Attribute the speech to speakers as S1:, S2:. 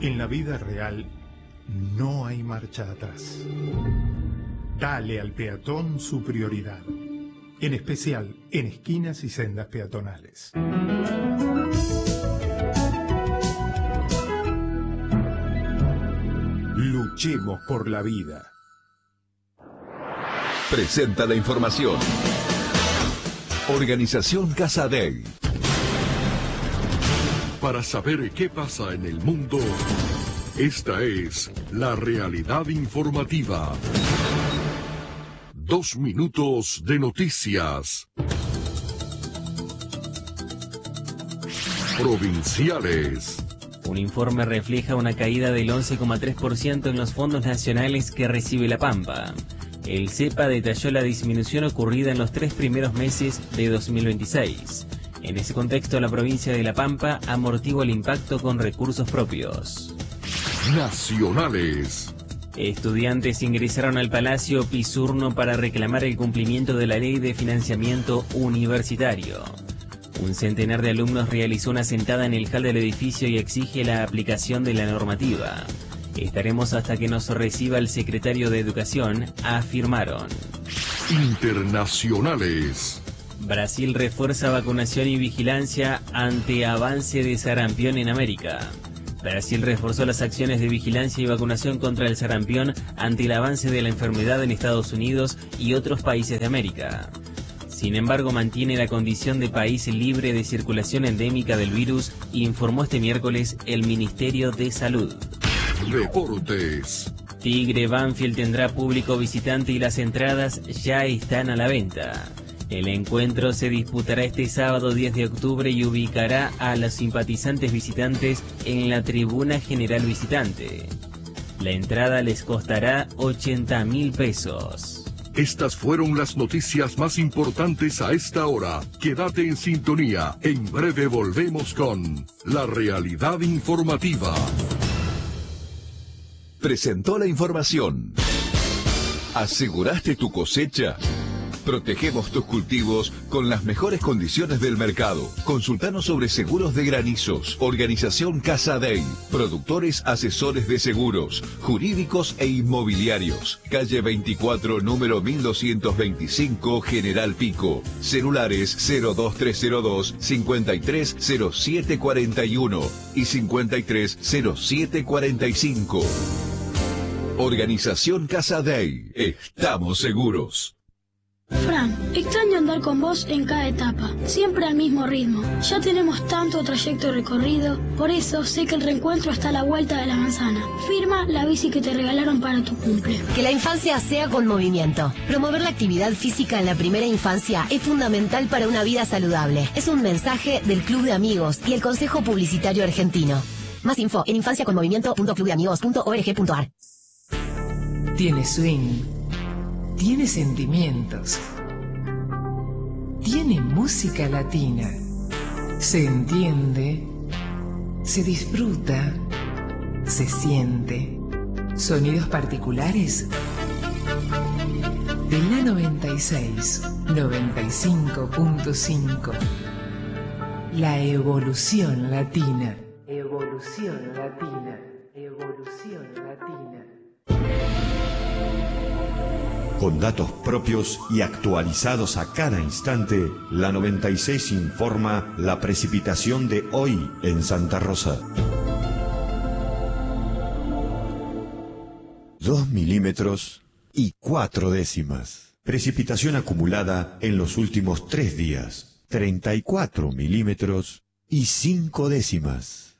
S1: En la vida real no hay marcha atrás. Dale al peatón su prioridad, en especial en esquinas y sendas peatonales. Luchemos por la vida.
S2: Presenta la información. Organización Casa Dei.
S3: Para saber qué pasa en el mundo, esta es la realidad informativa. 2 minutos de noticias. Provinciales.
S4: Un informe refleja una caída del 11,3% en los fondos nacionales que recibe La Pampa. El CEPA detalló la disminución ocurrida en los 3 primeros meses de 2026. En ese contexto, la provincia de La Pampa amortigua el impacto con recursos propios.
S3: Nacionales.
S4: Estudiantes ingresaron al Palacio Pisurno para reclamar el cumplimiento de la Ley de Financiamiento Universitario. Un centenar de alumnos realizó una sentada en el hall del edificio y exige la aplicación de la normativa. Estaremos hasta que nos reciba el secretario de Educación, afirmaron.
S3: Internacionales.
S4: Brasil refuerza vacunación y vigilancia ante avance de sarampión en América. Brasil reforzó las acciones de vigilancia y vacunación contra el sarampión ante el avance de la enfermedad en Estados Unidos y otros países de América. Sin embargo, mantiene la condición de país libre de circulación endémica del virus, informó este miércoles el Ministerio de Salud.
S3: Deportes.
S4: Tigre Banfield tendrá público visitante y las entradas ya están a la venta. El encuentro se disputará este sábado 10 de octubre y ubicará a los simpatizantes visitantes en la tribuna general visitante. La entrada les costará 80.000 pesos.
S3: Estas fueron las noticias más importantes a esta hora. Quédate en sintonía. En breve volvemos con la realidad informativa.
S2: Presentó la información. ¿Aseguraste tu cosecha? Protegemos tus cultivos con las mejores condiciones del mercado. Consultanos sobre seguros de granizos. Organización Casa Dei. Productores asesores de seguros, jurídicos e inmobiliarios. Calle 24, número 1225, General Pico. Celulares 02302 530741 y 530745. Organización Casa Dei. Estamos seguros.
S5: Fran, extraño andar con vos en cada etapa, siempre al mismo ritmo. Ya tenemos tanto trayecto recorrido, por eso sé que el reencuentro está a la vuelta de la manzana. Firma la bici que te regalaron para tu cumple.
S6: Que la infancia sea con movimiento. Promover la actividad física en la primera infancia es fundamental para una vida saludable. Es un mensaje del Club de Amigos y el Consejo Publicitario Argentino. Más info en infanciaconmovimiento.clubdeamigos.org.ar.
S7: Tiene swing. Tiene sentimientos. Tiene música latina. Se entiende. Se disfruta. Se siente. Sonidos particulares. De la 96, 95.5. La evolución latina. Evolución latina. Evolución latina.
S8: Con datos propios y actualizados a cada instante, la 96 informa la precipitación de hoy en Santa Rosa. 2 milímetros y 4 décimas. Precipitación acumulada en los últimos 3 días. 34 milímetros y 5 décimas.